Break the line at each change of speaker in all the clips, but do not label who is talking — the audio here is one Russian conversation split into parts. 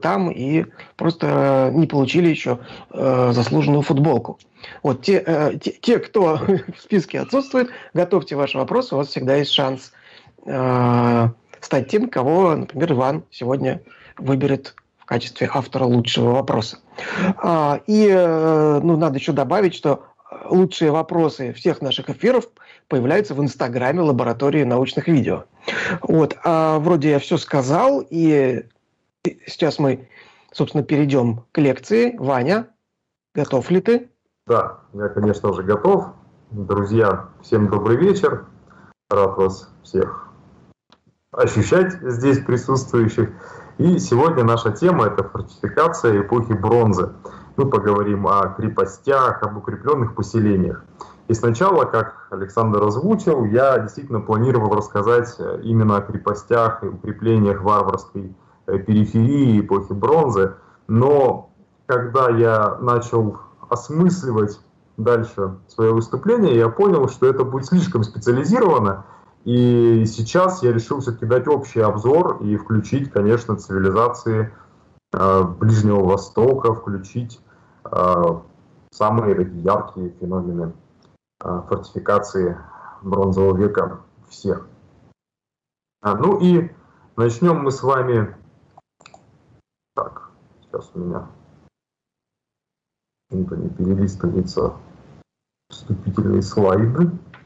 там и просто не получили еще заслуженную футболку. Вот те, кто в списке отсутствует, готовьте ваши вопросы, у вас всегда есть шанс стать тем, кого, например, Иван сегодня выберет в качестве автора лучшего вопроса. Надо еще добавить, что лучшие вопросы всех наших эфиров появляются в Инстаграме лаборатории научных видео. Вот. Вроде я все сказал, и сейчас мы, собственно, перейдем к лекции. Ваня, готов ли ты?
Да, я, конечно, уже готов. Друзья, всем добрый вечер. Рад вас всех ощущать здесь присутствующих. И сегодня наша тема – это фортификация эпохи бронзы. Мы поговорим о крепостях, об укрепленных поселениях. И сначала, как Александр озвучил, я действительно планировал рассказать именно о крепостях и укреплениях варварской периферии эпохи бронзы. Но когда я начал осмысливать дальше свое выступление, я понял, что это будет слишком специализировано. И сейчас я решил все-таки дать общий обзор и включить, конечно, цивилизации Ближнего Востока, включить самые такие яркие феномены фортификации бронзового века всех. Ну и начнем мы с вами. Так, сейчас у меня почему-то не перелистываются вступительные слайды.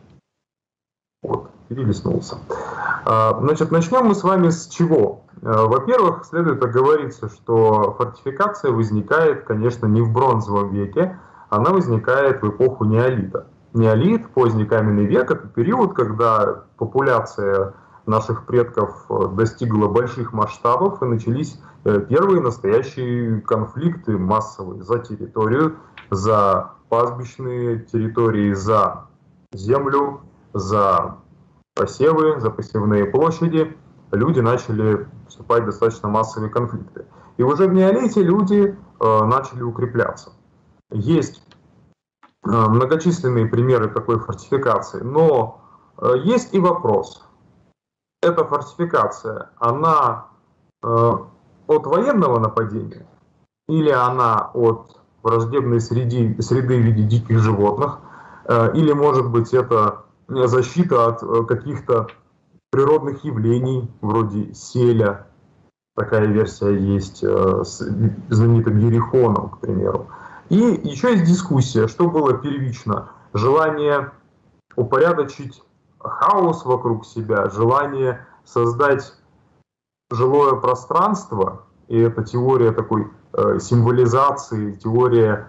Вот, перелистнулся. Значит, начнем мы с вами с чего? Во-первых, следует оговориться, что фортификация возникает, конечно, не в бронзовом веке, она возникает в эпоху неолита. Неолит, поздний каменный век, это период, когда популяция наших предков достигла больших масштабов и начались первые настоящие конфликты массовые за территорию, за пастбищные территории, за землю, за посевы, за посевные площади. Люди начали вступать в достаточно массовые конфликты. И уже в неолите люди начали укрепляться. Есть многочисленные примеры такой фортификации, но есть и вопрос. Эта фортификация, она от военного нападения или она от враждебной среды в виде диких животных, или, может быть, это защита от каких-то природных явлений, вроде селя. Такая версия есть с знаменитым Ерихоном, к примеру. И еще есть дискуссия, что было первично. Желание упорядочить хаос вокруг себя, желание создать жилое пространство, и это теория такой символизации, теория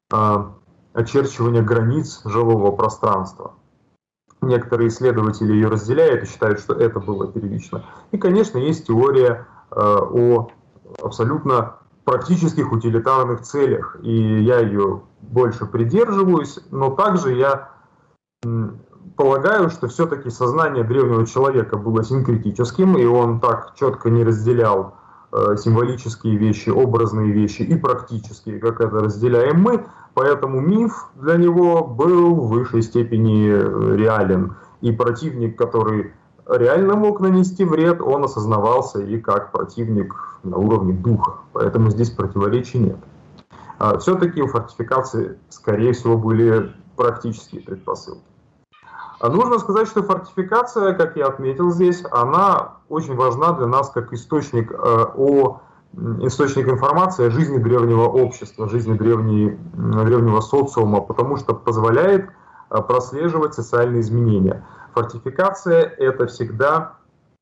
очерчивания границ жилого пространства. Некоторые исследователи ее разделяют и считают, что это было первично. И, конечно, есть теория о абсолютно практических утилитарных целях, и я ее больше придерживаюсь, но также я полагаю, что все-таки сознание древнего человека было синкретическим, и он так четко не разделял символические вещи, образные вещи и практические, как это разделяем мы, поэтому миф для него был в высшей степени реален. И противник, который реально мог нанести вред, он осознавался и как противник на уровне духа. Поэтому здесь противоречий нет. Все-таки у фортификации, скорее всего, были практические предпосылки. Нужно сказать, что фортификация, как я отметил здесь, она очень важна для нас как источник информации о жизни древнего общества, жизни древнего социума, потому что позволяет прослеживать социальные изменения. Фортификация – это всегда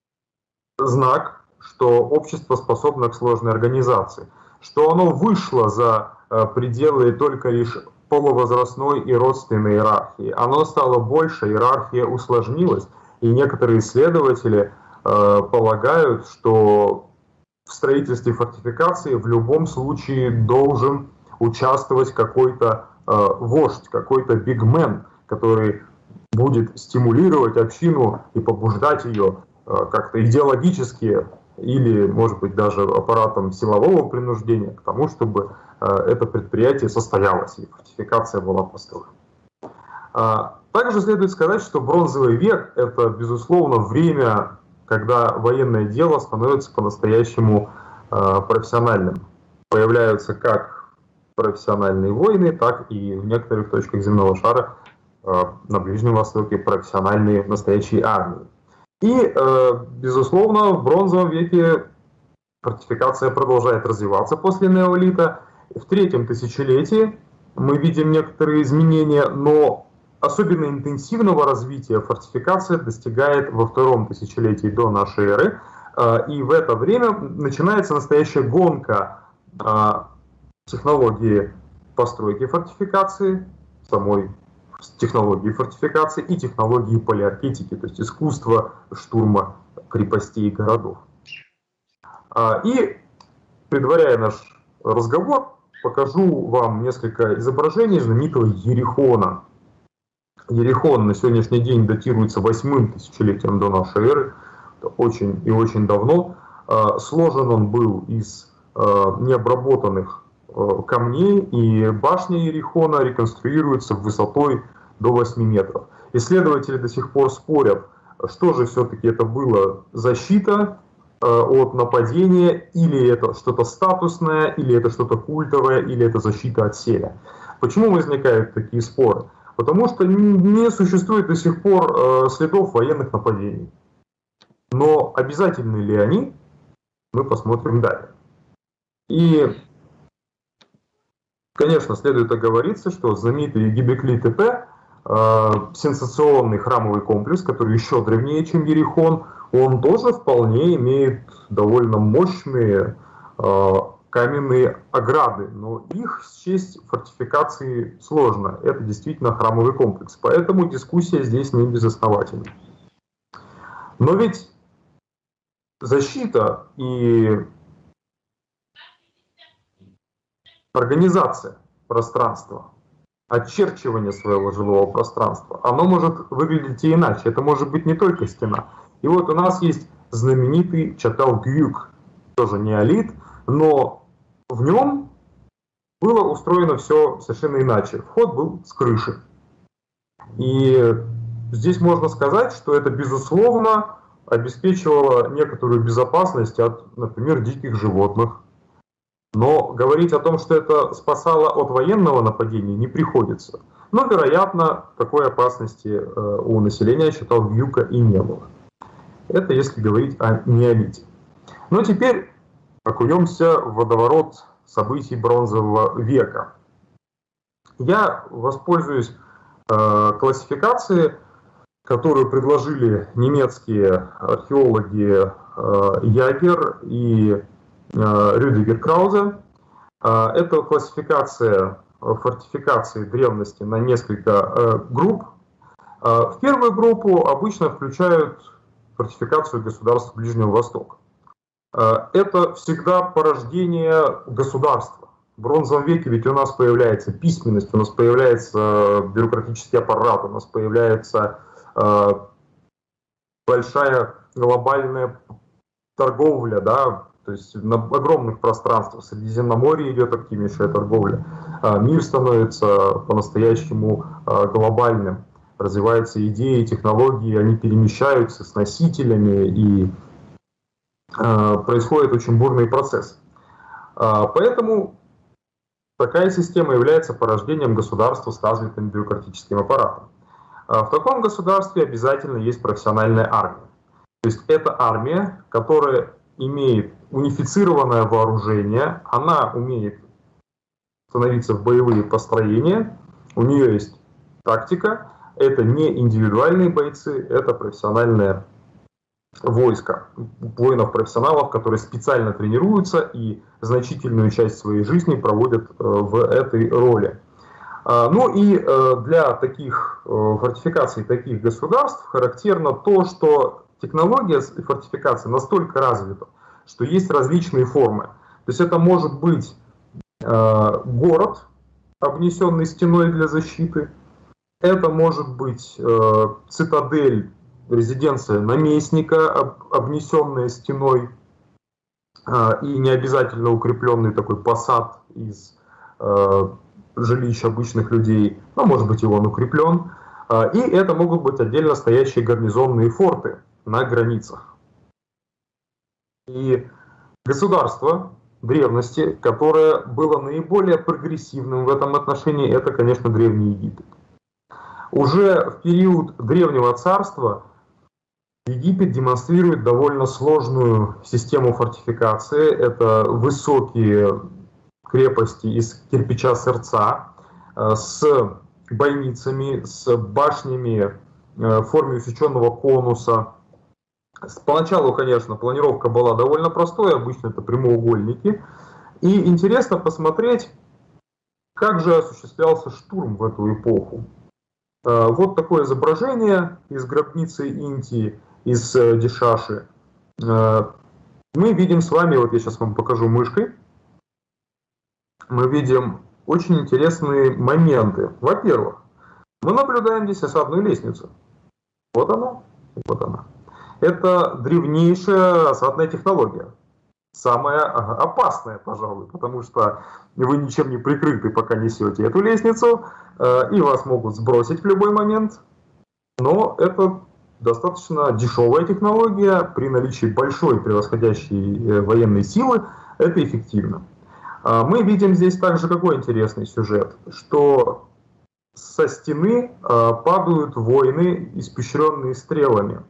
знак, что общество способно к сложной организации, что оно вышло за пределы только лишь полувозрастной и родственной иерархии. Оно стало больше, иерархия усложнилась, и некоторые исследователи полагают, что в строительстве фортификации в любом случае должен участвовать какой-то вождь, какой-то бигмен, который будет стимулировать общину и побуждать ее как-то идеологически или, может быть, даже аппаратом силового принуждения к тому, чтобы это предприятие состоялось и фортификация была построена. Также следует сказать, что бронзовый век – это, безусловно, время, когда военное дело становится по-настоящему профессиональным. Появляются как профессиональные войны, так и в некоторых точках земного шара на Ближнем Востоке профессиональные настоящие армии. И, безусловно, в бронзовом веке фортификация продолжает развиваться после неолита. В третьем тысячелетии мы видим некоторые изменения, но особенно интенсивного развития фортификация достигает во втором тысячелетии до нашей эры. И в это время начинается настоящая гонка технологии постройки фортификации, самой технологии фортификации и технологии полиарктики, то есть искусство штурма крепостей и городов. И, предваряя наш разговор, покажу вам несколько изображений знаменитого Ерихона. Ерихон на сегодняшний день датируется 8-м тысячелетием до нашей эры, очень и очень давно. Сложен он был из необработанных камней, и башня Ерихона реконструируется высотой до 8 метров. Исследователи до сих пор спорят, что же все-таки это было: защита от нападения, или это что-то статусное, или это что-то культовое, или это защита от селя. Почему возникают такие споры? Потому что не существует до сих пор следов военных нападений. Но обязательны ли они, мы посмотрим далее. И, конечно, следует оговориться, что знаменитый Гебекли-Тепе, сенсационный храмовый комплекс, который еще древнее, чем Ерихон, он тоже вполне имеет довольно мощные каменные ограды, но их счесть фортификации сложно. Это действительно храмовый комплекс, поэтому дискуссия здесь не безосновательна. Но ведь защита и организация пространства, очерчивание своего жилого пространства, оно может выглядеть и иначе. Это может быть не только стена. И вот у нас есть знаменитый Чатал-Гююк, тоже неолит, но в нем было устроено все совершенно иначе. Вход был с крыши. И здесь можно сказать, что это, безусловно, обеспечивало некоторую безопасность от, например, диких животных. Но говорить о том, что это спасало от военного нападения, не приходится. Но, вероятно, такой опасности у населения Чатал-Гююка и не было. Это если говорить о неолите. Но теперь окунемся в водоворот событий бронзового века. Я воспользуюсь классификацией, которую предложили немецкие археологи Ягер и Рюдигер Краузе. Это классификация фортификации древности на несколько групп. В первую группу обычно включают фортификацию государств Ближнего Востока. Это всегда порождение государства. В бронзовом веке ведь у нас появляется письменность, у нас появляется бюрократический аппарат, у нас появляется большая глобальная торговля, да, то есть на огромных пространствах. В Средиземноморье идет активнейшая торговля. Мир становится по-настоящему глобальным. Развиваются идеи, технологии, они перемещаются с носителями, и происходит очень бурный процесс. Поэтому такая система является порождением государства с развитым бюрократическим аппаратом. В таком государстве обязательно есть профессиональная армия. То есть это армия, которая имеет унифицированное вооружение, она умеет становиться в боевые построения, у нее есть тактика, это не индивидуальные бойцы, это профессиональное войско воинов-профессионалов, которые специально тренируются и значительную часть своей жизни проводят в этой роли. Ну и для таких фортификаций, таких государств характерно то, что технология фортификации настолько развита, что есть различные формы. То есть это может быть город, обнесенный стеной для защиты, это может быть цитадель, резиденция наместника, обнесенная стеной, и не обязательно укрепленный такой посад из жилищ обычных людей, но может быть и он укреплен. И это могут быть отдельно стоящие гарнизонные форты на границах. И Государство древности, которое было наиболее прогрессивным в этом отношении, это, конечно, Древний Египет. Уже в период Древнего Царства Египет демонстрирует довольно сложную систему фортификации. Это высокие крепости из кирпича сердца с бойницами, с башнями в форме усеченного конуса. Поначалу, конечно, планировка была довольно простой, обычно это прямоугольники. И интересно посмотреть, как же осуществлялся штурм в эту эпоху. Вот такое изображение из гробницы Инти, из Дишаши. Мы видим с вами, вот я сейчас вам покажу мышкой, мы видим очень интересные моменты. Во-первых, мы наблюдаем здесь осадную лестницу. Вот она, вот она. Это древнейшая осадная технология. Самая опасная, пожалуй, потому что вы ничем не прикрыты, пока несете эту лестницу, и вас могут сбросить в любой момент. Но это достаточно дешевая технология, при наличии большой превосходящей военной силы это эффективно. Мы видим здесь также какой интересный сюжет, что со стены падают воины, испещренные стрелами.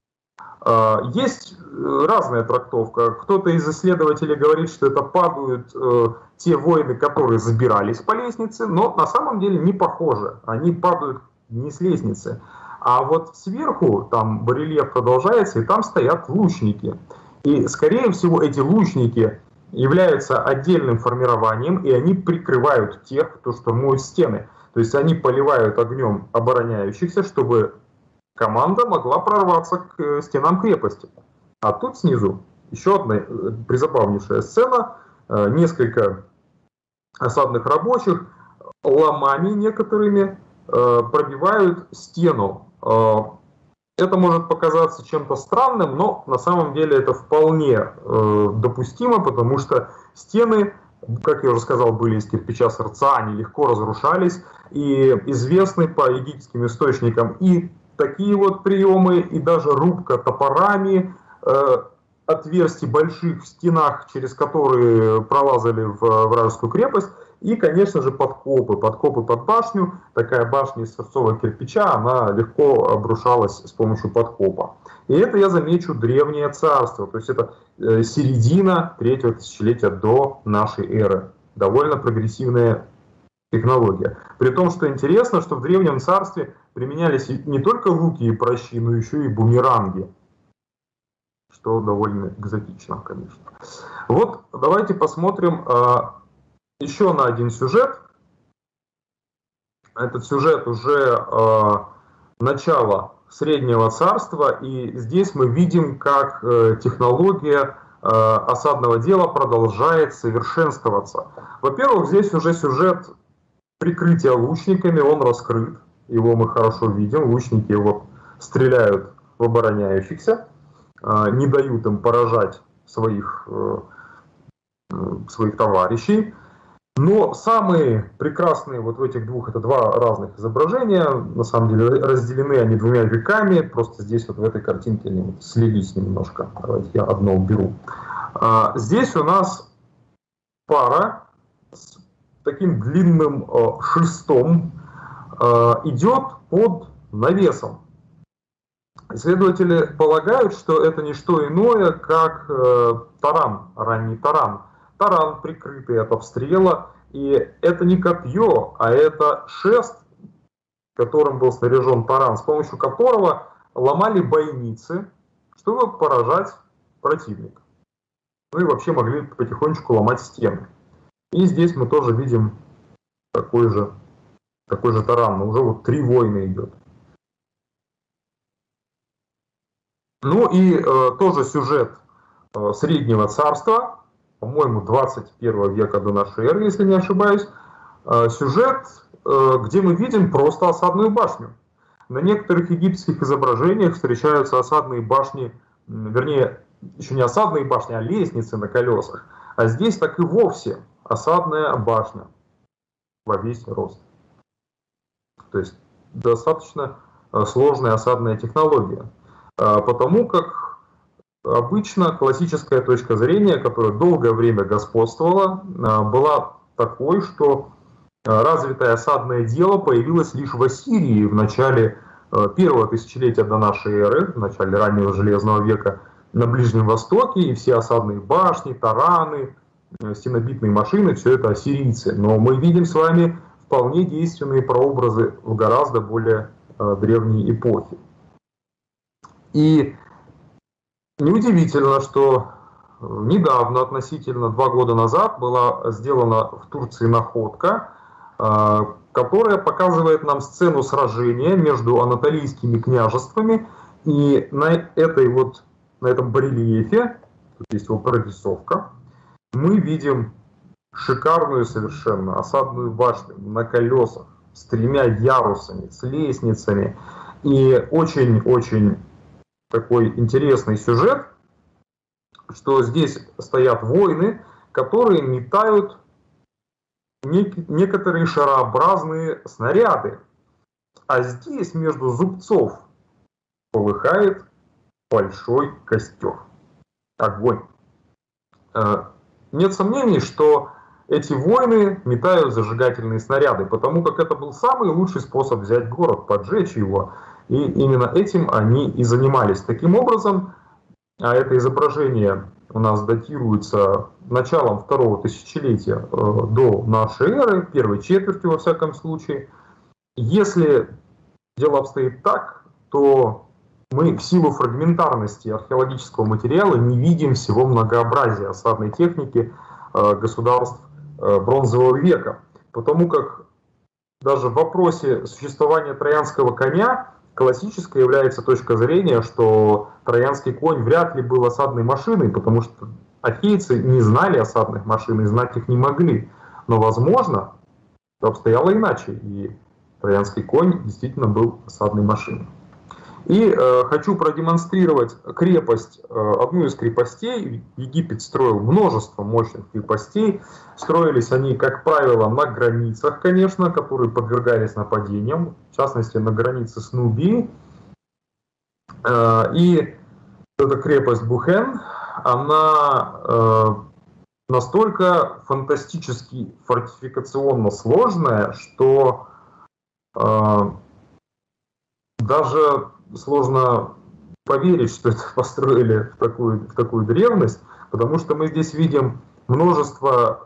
Есть разная трактовка. Кто-то из исследователей говорит, что это падают те воины, которые забирались по лестнице, но на самом деле не похоже. Они падают не с лестницы. А вот сверху там барельеф продолжается, и там стоят лучники. И, скорее всего, эти лучники являются отдельным формированием, и они прикрывают тех, кто штурмует стены. То есть они поливают огнем обороняющихся, чтобы команда могла прорваться к стенам крепости. А тут снизу еще одна призабавнейшая сцена. Несколько осадных рабочих ломами некоторыми пробивают стену. Это может показаться чем-то странным, но на самом деле это вполне допустимо, потому что стены, как я уже сказал, были из кирпича сердца, они легко разрушались, и известны по египетским источникам и такие вот приемы, и даже рубка топорами отверстий больших в стенах, через которые пролазали в вражескую крепость, и, конечно же, подкопы под башню. Такая башня из сырцового кирпича, она легко обрушалась с помощью подкопа. И это, я замечу, древнее царство, то есть это середина 3-го тысячелетия до нашей эры. Довольно прогрессивная технология. При том, что интересно, что в древнем царстве применялись не только луки и пращи, но еще и бумеранги, что довольно экзотично, конечно. Вот давайте посмотрим еще на один сюжет. Этот сюжет уже начало Среднего царства, и здесь мы видим, как технология осадного дела продолжает совершенствоваться. Во-первых, здесь уже сюжет прикрытия лучниками, он раскрыт, его мы хорошо видим, лучники вот стреляют в обороняющихся, не дают им поражать своих товарищей. Но самые прекрасные вот в этих двух, это два разных изображения, на самом деле разделены они 2 веками, просто здесь вот в этой картинке они вот слились немножко. Давайте я одно уберу. Здесь у нас пара с таким длинным шестом идет под навесом. Исследователи полагают, что это не что иное, как таран, ранний таран. Таран, прикрытый от обстрела, и это не копье, а это шест, которым был снаряжен таран, с помощью которого ломали бойницы, чтобы поражать противника. Ну и вообще могли потихонечку ломать стены. И здесь мы тоже видим такой же таран, но уже вот 3 воина идет. Ну и тоже сюжет Среднего царства, по-моему, 21 века до нашей эры, если не ошибаюсь, сюжет, где мы видим просто осадную башню. На некоторых египетских изображениях встречаются осадные башни, вернее, еще не осадные башни, а лестницы на колесах. А здесь так и вовсе осадная башня во весь рост. То есть достаточно сложная осадная технология. Потому как обычно классическая точка зрения, которая долгое время господствовала, была такой, что развитое осадное дело появилось лишь в Ассирии в начале первого тысячелетия до нашей эры, в начале раннего Железного века на Ближнем Востоке, и все осадные башни, тараны, стенобитные машины, все это ассирийцы. Но мы видим с вами вполне действенные прообразы в гораздо более древней эпохи. И неудивительно, что недавно, относительно 2 года назад, была сделана в Турции находка, которая показывает нам сцену сражения между анатолийскими княжествами. И на этом барельефе, тут есть его прорисовка, мы видим шикарную совершенно осадную башню на колесах, с 3 ярусами, с лестницами. И очень-очень такой интересный сюжет, что здесь стоят воины, которые метают некоторые шарообразные снаряды. А здесь между зубцов полыхает большой костер. Огонь. Нет сомнений, что эти воины метают зажигательные снаряды, потому как это был самый лучший способ взять город, поджечь его. И именно этим они и занимались. Таким образом, а это изображение у нас датируется началом 2-го тысячелетия до нашей эры, первой четверти во всяком случае. Если дело обстоит так, то мы в силу фрагментарности археологического материала не видим всего многообразия осадной техники государств бронзового века. Потому как даже в вопросе существования троянского коня классической является точка зрения, что троянский конь вряд ли был осадной машиной, потому что ахейцы не знали осадных машин и знать их не могли. Но, возможно, обстояло иначе, и троянский конь действительно был осадной машиной. И хочу продемонстрировать крепость, одну из крепостей. Египет строил множество мощных крепостей. Строились они, как правило, на границах, конечно, которые подвергались нападениям, в частности, на границе с Нубией. И эта крепость Бухен, она настолько фантастически фортификационно сложная, что даже сложно поверить, что это построили в такую древность, потому что мы здесь видим множество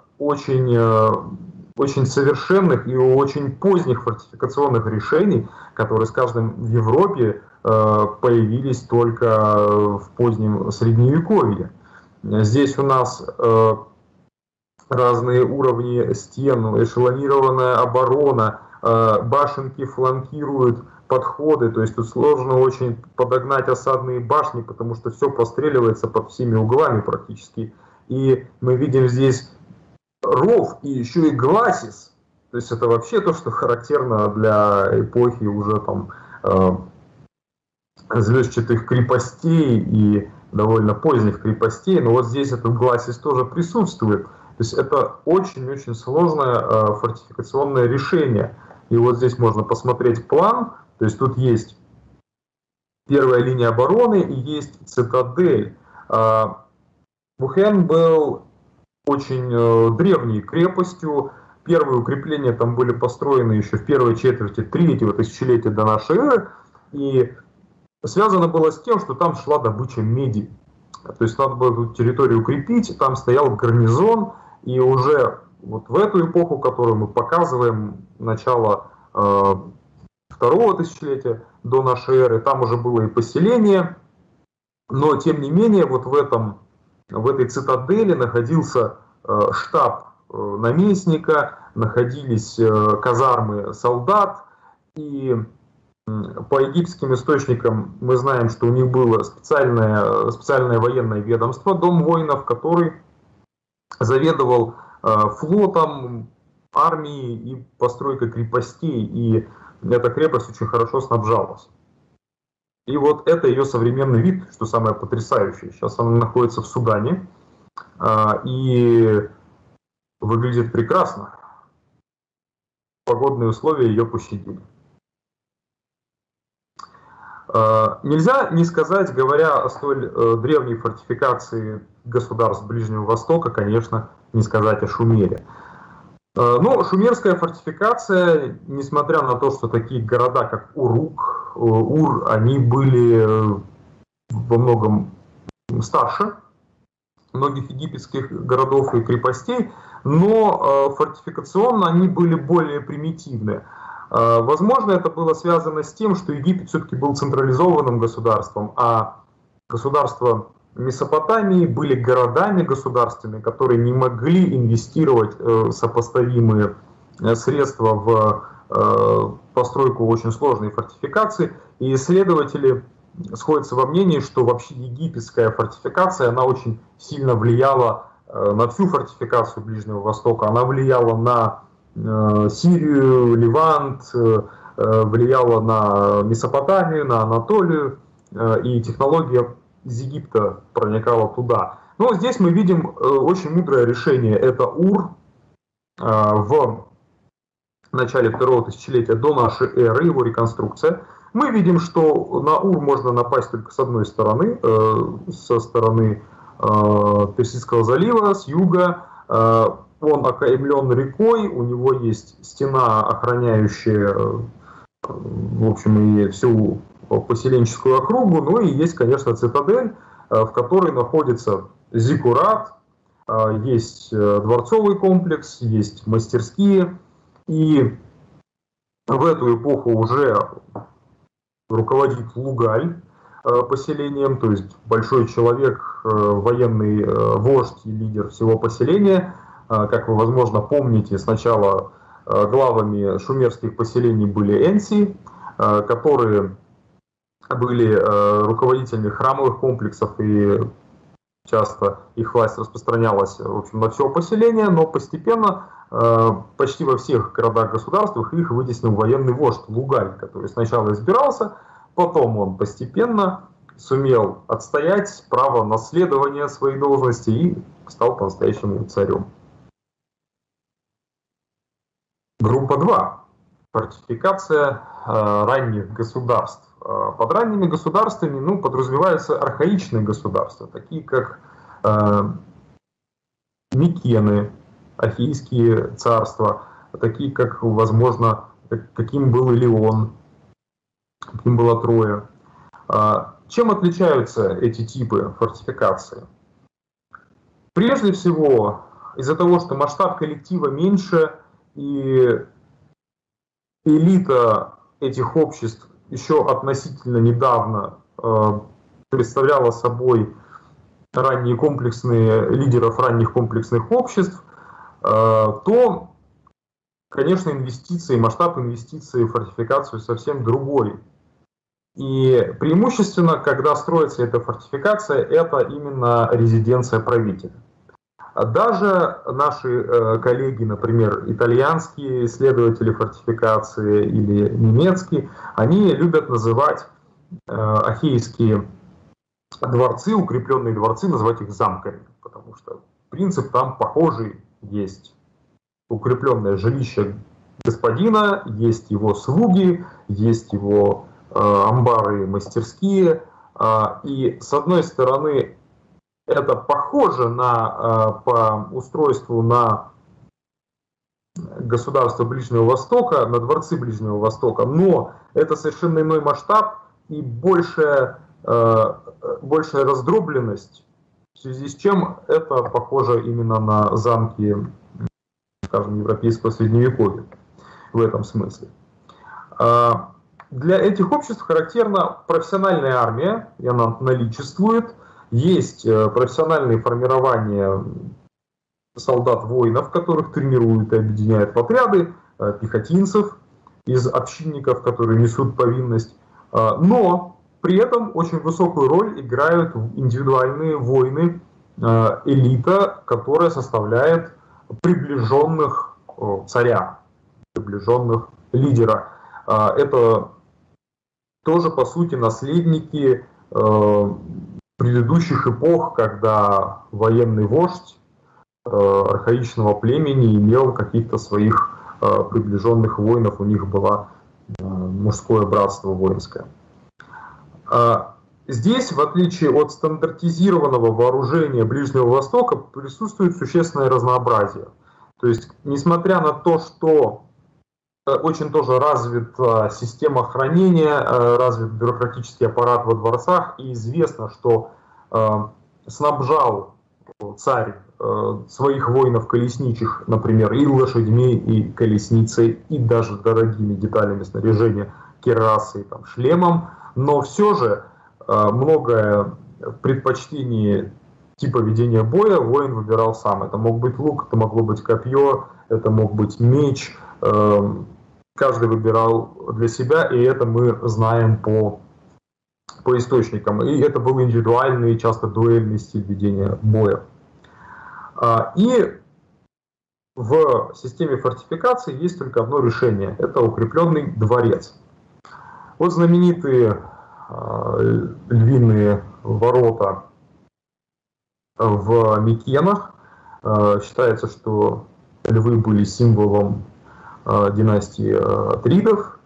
очень совершенных и очень поздних фортификационных решений, которые, скажем, в Европе появились только в позднем Средневековье. Здесь у нас разные уровни стен, эшелонированная оборона, башенки фланкируют подходы, то есть тут сложно очень подогнать осадные башни, потому что все простреливается под всеми углами практически. И мы видим здесь ров и еще и гласис, то есть это вообще то, что характерно для эпохи уже там звездчатых крепостей и довольно поздних крепостей, но вот здесь этот гласис тоже присутствует. То есть это очень-очень сложное фортификационное решение. И вот здесь можно посмотреть план. То есть тут есть первая линия обороны и есть цитадель. Бухен был очень древней крепостью. Первые укрепления там были построены еще в первой четверти 3-го тысячелетия до нашей эры. И связано было с тем, что там шла добыча меди. То есть надо было эту территорию укрепить, там стоял гарнизон. И уже вот в эту эпоху, которую мы показываем, начало 2-го тысячелетия до нашей эры, там уже было и поселение, но тем не менее вот в этой цитадели находился штаб наместника, находились казармы солдат, и по египетским источникам мы знаем, что у них было специальное военное ведомство, дом воинов, который заведовал флотом, армией и постройкой крепостей, и эта крепость очень хорошо снабжалась. И вот это ее современный вид, что самое потрясающее. Сейчас она находится в Судане и выглядит прекрасно. Погодные условия ее пощадили. Нельзя не сказать, говоря о столь древней фортификации государств Ближнего Востока, конечно, не сказать о Шумере. Но шумерская фортификация, несмотря на то, что такие города, как Урук, Ур, они были во многом старше многих египетских городов и крепостей, но фортификационно они были более примитивны. Возможно, это было связано с тем, что Египет все-таки был централизованным государством, а государства Месопотамии были городами государственными, которые не могли инвестировать сопоставимые средства в постройку очень сложной фортификации. И исследователи сходятся во мнении, что вообще египетская фортификация, она очень сильно влияла на всю фортификацию Ближнего Востока. Она влияла на Сирию, Ливант, влияла на Месопотамию, на Анатолию, и технология из Египта проникала туда. Но здесь мы видим очень мудрое решение. Это Ур в начале второго тысячелетия до нашей эры, его реконструкция. Мы видим, что на Ур можно напасть только с одной стороны, со стороны Персидского залива, с юга. Он окаймлен рекой, у него есть стена, охраняющая, в общем, и всю поселенческую округу, ну и есть, конечно, цитадель, в которой находится зиккурат, есть дворцовый комплекс, есть мастерские, и в эту эпоху уже руководит Лугаль поселением, то есть большой человек, военный вождь и лидер всего поселения. Как вы, возможно, помните, сначала главами шумерских поселений были энси, которые были руководителями храмовых комплексов, и часто их власть распространялась, в общем, на все поселение, но постепенно почти во всех городах-государствах их вытеснил военный вождь Лугаль, который сначала избирался, потом он постепенно сумел отстоять право наследования своей должности и стал по-настоящему царем. Группа 2. Фортификация ранних государств. Под ранними государствами подразумеваются архаичные государства, такие как Микены, Ахейские царства, такие как, возможно, каким был Илион, каким была Троя. Чем отличаются эти типы фортификации? Прежде всего, из-за того, что масштаб коллектива меньше, и элита этих обществ еще относительно недавно представляла собой ранние комплексные лидеров ранних комплексных обществ, то, конечно, инвестиции, масштаб инвестиций в фортификацию совсем другой. И преимущественно, когда строится эта фортификация, это именно резиденция правителя. Даже наши коллеги, например, итальянские исследователи фортификации или немецкие, они любят называть ахейские дворцы, укрепленные дворцы, называть их замками, потому что принцип там похожий есть. Укрепленное жилище господина, есть его слуги, есть его амбары и мастерские, и с одной стороны это похоже по устройству на государство Ближнего Востока, на дворцы Ближнего Востока, но это совершенно иной масштаб и большая раздробленность, в связи с чем это похоже именно на замки, скажем, европейского средневековья в этом смысле. Для этих обществ характерна профессиональная армия, и она наличествует. Есть профессиональные формирования солдат-воинов, которых тренируют и объединяют в отряды, пехотинцев из общинников, которые несут повинность. Но при этом очень высокую роль играют индивидуальные воины, элита, которая составляет приближенных царя, приближенных лидера. Это тоже, по сути, наследники предыдущих эпох, когда военный вождь архаичного племени имел каких-то своих приближенных воинов, у них было мужское братство воинское. Здесь, в отличие от стандартизированного вооружения Ближнего Востока, присутствует существенное разнообразие. То есть, несмотря на то, что очень тоже развита система хранения, развит бюрократический аппарат во дворцах, и известно, что снабжал царь своих воинов колесничих, например, и лошадьми, и колесницей, и даже дорогими деталями снаряжения, кирасой, там, шлемом, но все же многое в предпочтении типа ведения боя воин выбирал сам. Это мог быть лук, это могло быть копье, это мог быть меч. Каждый выбирал для себя, и это мы знаем по источникам. И это был индивидуальный, часто дуэльный стиль ведения боя. И в системе фортификации есть только одно решение. Это укрепленный дворец. Вот знаменитые львиные ворота в Микенах. Считается, что львы были символом династии Атридов.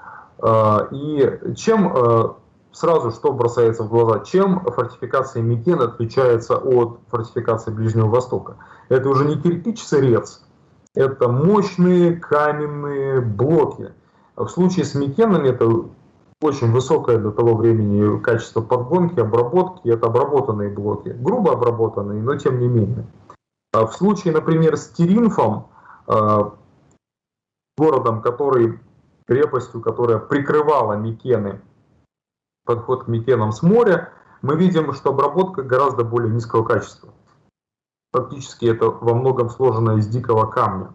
И чем сразу что бросается в глаза, чем фортификация Микен отличается от фортификации Ближнего Востока? Это уже не кирпич-сырец, это мощные каменные блоки. В случае с Микенами это очень высокое для того времени качество подгонки, обработки, это обработанные блоки, грубо обработанные, но тем не менее. В случае, например, с Теринфом, городом, крепостью, которая прикрывала Микены, подход к Микенам с моря, мы видим, что обработка гораздо более низкого качества. Фактически это во многом сложено из дикого камня.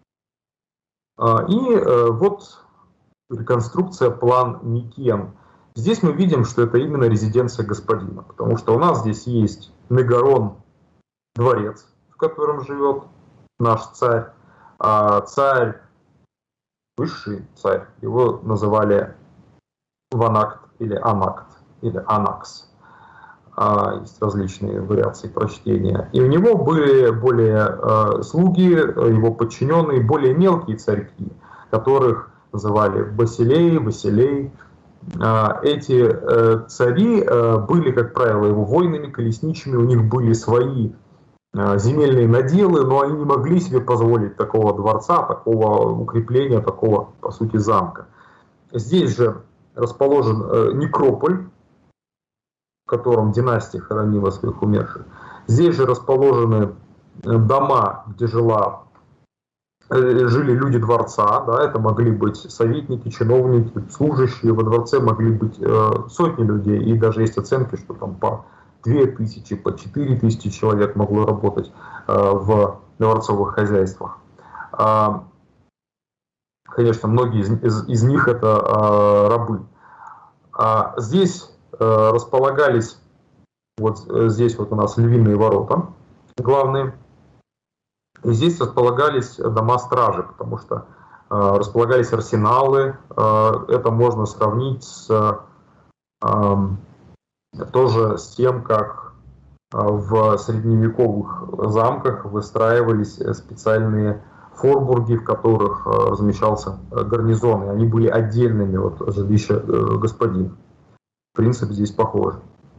И вот реконструкция план Микен. Здесь мы видим, что это именно резиденция господина, потому что у нас здесь есть Мегарон, дворец, в котором живет наш царь, царь, высший царь, его называли Ванакт или Анакт, или Анакс. Есть различные вариации прочтения. И у него были более слуги, его подчиненные, более мелкие царьки, которых называли Басилей, Василей. Эти цари были, как правило, его воинами, колесничими, у них были свои земельные наделы, но они не могли себе позволить такого дворца, такого укрепления, такого, по сути, замка. Здесь же расположен некрополь, в котором династия хоронила своих умерших. Здесь же расположены дома, где жили люди дворца, да, это могли быть советники, чиновники, служащие, во дворце могли быть сотни людей, и даже есть оценки, что там по 2000, по 4000 человек могло работать в дворцовых хозяйствах. Конечно, многие из них это рабы. Здесь располагались, вот здесь вот у нас львиные ворота главные, и здесь располагались дома стражи, потому что располагались арсеналы. Это можно сравнить тоже с тем, как в средневековых замках выстраивались специальные форбурги, в которых размещался гарнизон, и они были отдельными от жилища господина. Принцип здесь похож.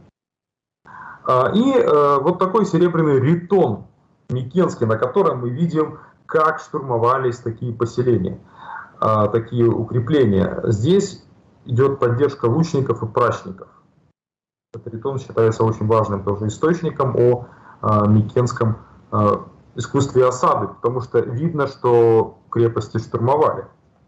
И вот такой серебряный ритон микенский, на котором мы видим, как штурмовались такие поселения, такие укрепления. Здесь идет поддержка лучников и прачников. Этот ритон считается очень важным тоже источником о микенском искусстве осады, потому что видно, что крепости штурмовали.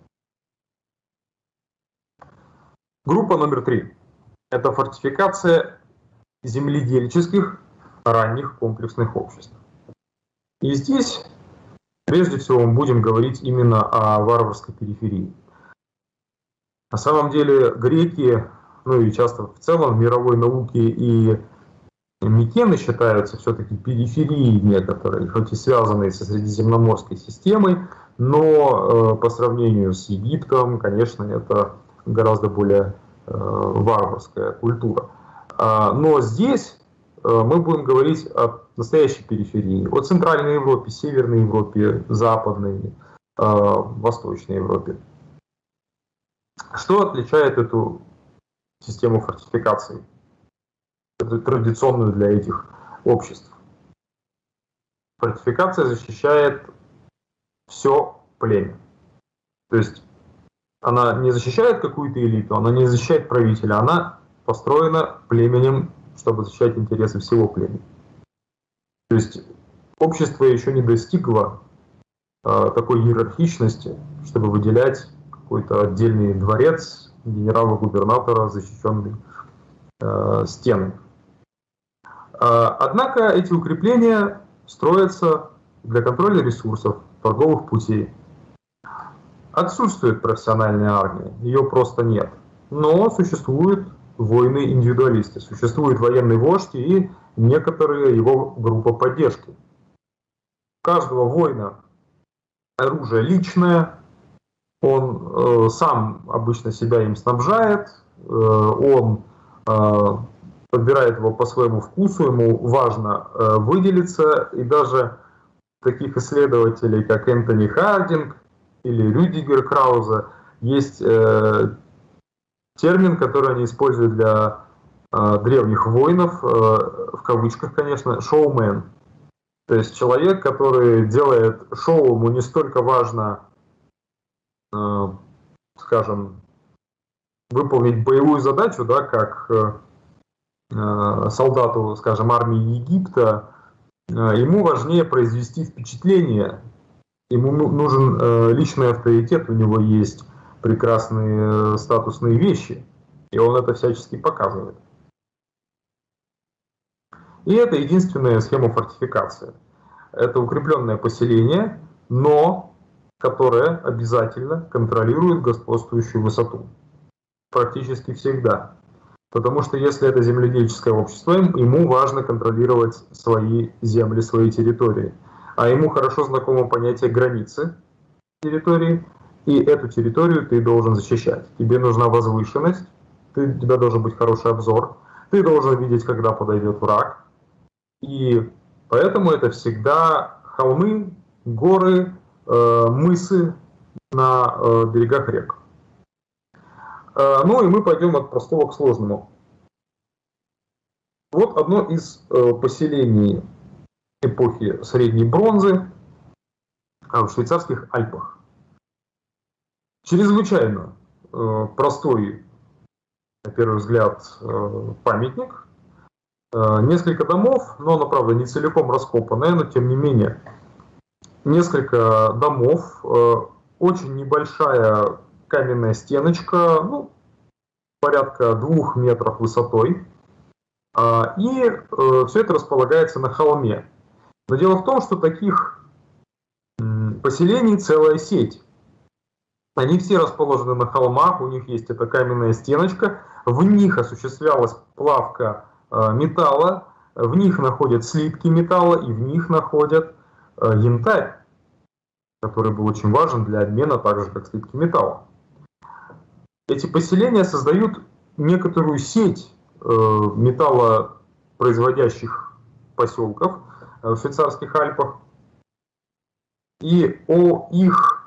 Группа номер 3. Это фортификация земледельческих ранних комплексных обществ. И здесь, прежде всего, мы будем говорить именно о варварской периферии. На самом деле греки, ну и часто в целом в мировой науке и Микены считаются все-таки периферией некоторые, хоть и связанные со средиземноморской системой, но по сравнению с Египтом, конечно, это гораздо более варварская культура. Но здесь мы будем говорить о настоящей периферии, о Центральной Европе, Северной Европе, Западной, Восточной Европе. Что отличает эту систему фортификаций, традиционную для этих обществ. Фортификация защищает все племя. То есть она не защищает какую-то элиту, она не защищает правителя, она построена племенем, чтобы защищать интересы всего племени. То есть общество еще не достигло такой иерархичности, чтобы выделять какой-то отдельный дворец генерала-губернатора, защищенный стеной. Однако эти укрепления строятся для контроля ресурсов, торговых путей. Отсутствует профессиональная армия, ее просто нет. Но существуют воины-индивидуалисты, существует военный вождь и некоторые его группа поддержки. У каждого воина оружие личное, он сам обычно себя им снабжает, он подбирает его по своему вкусу, ему важно выделиться, и даже таких исследователей, как Энтони Хардинг или Рюдигер Крауза, есть термин, который они используют для древних воинов, в кавычках, конечно, шоумен. То есть человек, который делает шоу, ему не столько важно, скажем, выполнить боевую задачу, да, как солдату, скажем, армии Египта, ему важнее произвести впечатление, ему нужен личный авторитет, у него есть прекрасные статусные вещи, и он это всячески показывает. И это единственная схема фортификации. Это укрепленное поселение, но которое обязательно контролирует господствующую высоту. Практически всегда. Потому что если это земледельческое общество, ему важно контролировать свои земли, свои территории. А ему хорошо знакомо понятие границы территории, и эту территорию ты должен защищать. Тебе нужна возвышенность, у тебя должен быть хороший обзор, ты должен видеть, когда подойдет враг. И поэтому это всегда холмы, горы, мысы на берегах рек. Ну и мы пойдем от простого к сложному. Вот одно из поселений эпохи Средней бронзы в швейцарских Альпах. Чрезвычайно простой, на первый взгляд, памятник. Несколько домов, но она, правда, не целиком раскопанная, но тем не менее. Несколько домов, очень небольшая каменная стеночка, ну, порядка 2 метров высотой. И все это располагается на холме. Но дело в том, что таких поселений целая сеть. Они все расположены на холмах, у них есть эта каменная стеночка, в них осуществлялась плавка металла, в них находят слитки металла и в них находят янтарь, который был очень важен для обмена, так же как слитки металла. Эти поселения создают некоторую сеть металлопроизводящих поселков в швейцарских Альпах, и о их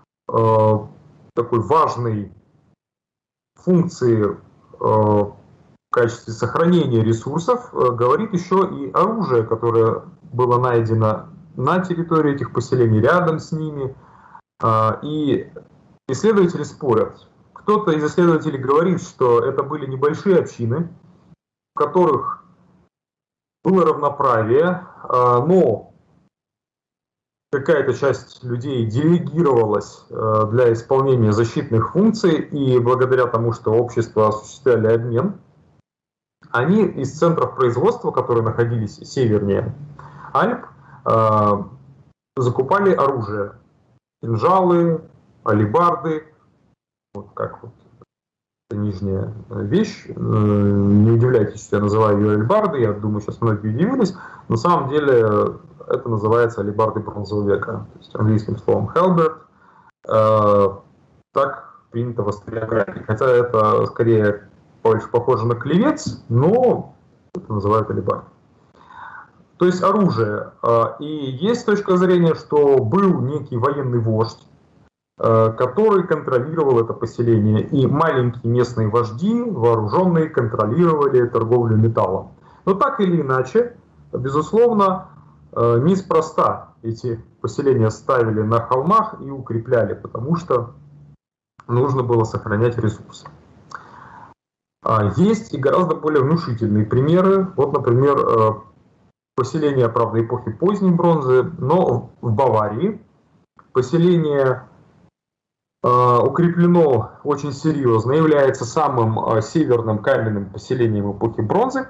такой важной функции в качестве сохранения ресурсов говорит еще и оружие, которое было найдено на территории этих поселений, рядом с ними. И исследователи спорят. Кто-то из исследователей говорит, что это были небольшие общины, в которых было равноправие, но какая-то часть людей делегировалась для исполнения защитных функций, и благодаря тому, что общества осуществляли обмен, они из центров производства, которые находились севернее Альп, закупали оружие. Кинжалы, алебарды, вот как вот нижняя вещь. Не удивляйтесь, что я называю ее алебарды, я думаю, сейчас многие удивились. На самом деле это называется алебарды бронзового века, то есть английским словом halberd. Так принято в историографии, хотя это скорее больше похоже на клевец, но это называют алебарды. То есть оружие. И есть точка зрения, что был некий военный вождь, который контролировал это поселение. И маленькие местные вожди, вооруженные, контролировали торговлю металлом. Но так или иначе, безусловно, неспроста эти поселения ставили на холмах и укрепляли, потому что нужно было сохранять ресурсы. Есть и гораздо более внушительные примеры. Вот, например, поселение, правда, эпохи поздней бронзы, но в Баварии. Поселение укреплено очень серьезно, является самым северным каменным поселением эпохи бронзы.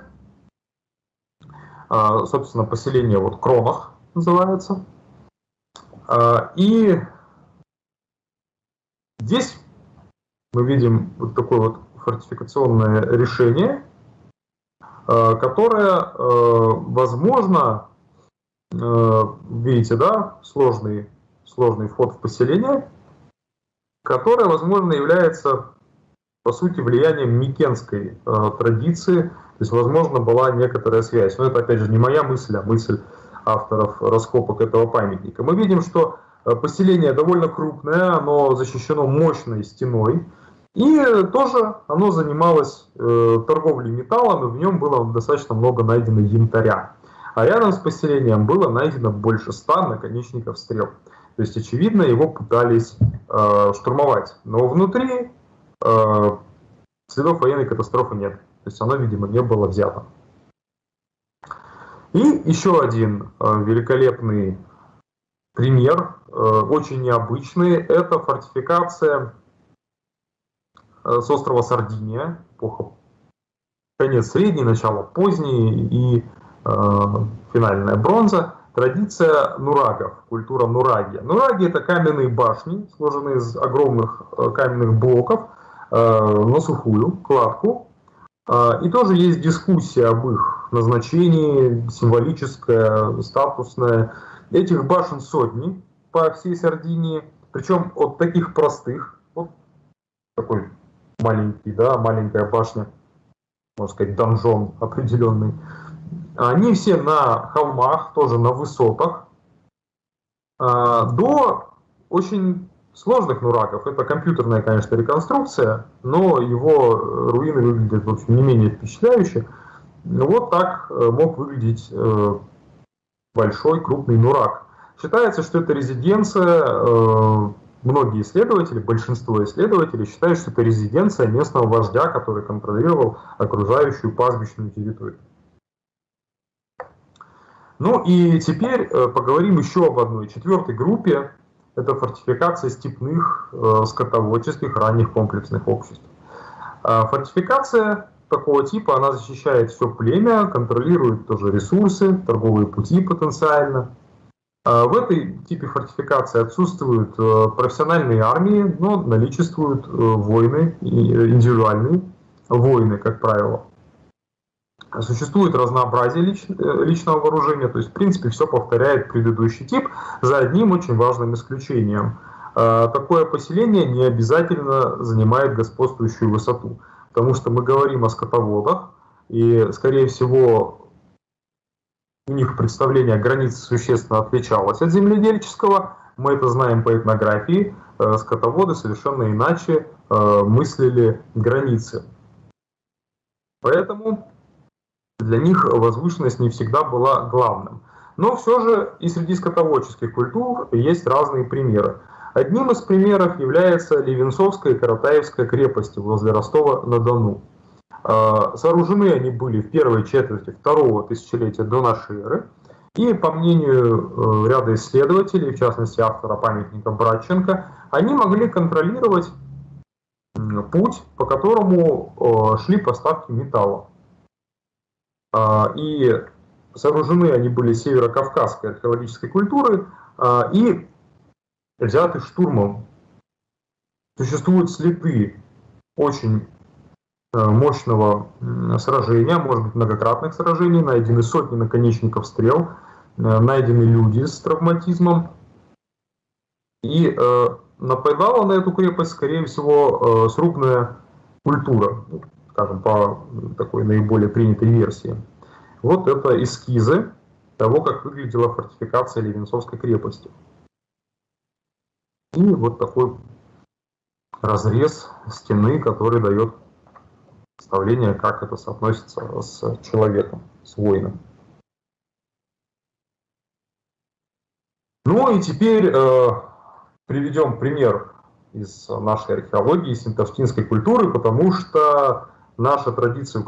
Собственно, поселение вот Кронах называется. И здесь мы видим вот такое вот фортификационное решение, которое, возможно, видите, да, сложный вход в поселение, которое, возможно, является, по сути, влиянием микенской традиции, то есть, возможно, была некоторая связь. Но это, опять же, не моя мысль, а мысль авторов раскопок этого памятника. Мы видим, что поселение довольно крупное, оно защищено мощной стеной, и тоже оно занималось торговлей металлом, и в нем было достаточно много найдено янтаря. А рядом с поселением было найдено больше 100 наконечников стрел. То есть, очевидно, его пытались штурмовать. Но внутри следов военной катастрофы нет. То есть, оно, видимо, не было взято. И еще один великолепный пример, очень необычный, это фортификация с острова Сардиния, эпоха конец средней, начало поздней и финальная бронза. Традиция нурагов, культура нураги. Нураги — это каменные башни, сложенные из огромных каменных блоков на сухую кладку. И тоже есть дискуссия об их назначении, символическое, статусное. Этих башен сотни по всей Сардинии, причем от таких простых, вот такой маленький, да, маленькая башня, можно сказать, донжон определенный. Они все на холмах, тоже на высотах, до очень сложных нурагов. Это компьютерная, конечно, реконструкция, но его руины выглядят, в общем, не менее впечатляюще. Вот так мог выглядеть большой, крупный нураг. Считается, что это резиденция, многие исследователи, большинство исследователей считают, что это резиденция местного вождя, который контролировал окружающую пастбищную территорию. Ну и теперь поговорим еще об одной, четвертой группе. Это фортификация степных, скотоводческих, ранних комплексных обществ. Фортификация такого типа, она защищает все племя, контролирует тоже ресурсы, торговые пути потенциально. В этой типе фортификации отсутствуют профессиональные армии, но наличествуют войны, индивидуальные войны, как правило. Существует разнообразие личного вооружения, то есть, в принципе, все повторяет предыдущий тип, за одним очень важным исключением. Такое поселение не обязательно занимает господствующую высоту, потому что мы говорим о скотоводах, и, скорее всего, у них представление о границе существенно отличалось от земледельческого. Мы это знаем по этнографии. Скотоводы совершенно иначе мыслили границы. Поэтому для них возвышенность не всегда была главным. Но все же и среди скотоводческих культур есть разные примеры. Одним из примеров является Левенцовская и Каратаевская крепости возле Ростова-на-Дону. Сооружены они были в первой четверти второго тысячелетия до нашей эры. И по мнению ряда исследователей, в частности автора памятника Братченко, они могли контролировать путь, по которому шли поставки металла. И сооружены они были северокавказской археологической культуры и взяты штурмом. Существуют следы очень мощного сражения, может быть, многократных сражений, найдены сотни наконечников стрел, найдены люди с травматизмом. И нападала на эту крепость, скорее всего, срубная культура, скажем, по такой наиболее принятой версии. Вот это эскизы того, как выглядела фортификация Левенцовской крепости. И вот такой разрез стены, который дает представление, как это соотносится с человеком, с воином. Ну и теперь приведем пример из нашей археологии, из синтовштинской культуры, потому что наша традиция